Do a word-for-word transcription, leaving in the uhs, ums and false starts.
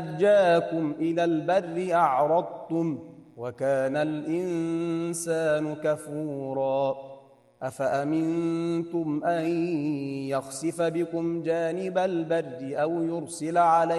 نجاكم إلى البر أعرضتم وكان الإنسان كفورا أفأمنتم أن يخسف بكم جانب البر أو يرسل عليكم